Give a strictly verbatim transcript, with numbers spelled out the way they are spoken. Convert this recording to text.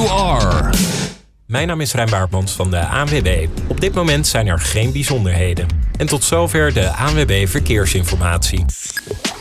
you are. Mijn naam is Rijn Baartmans van de A N W B. Op dit moment zijn er geen bijzonderheden. En tot zover de A N W B Verkeersinformatie.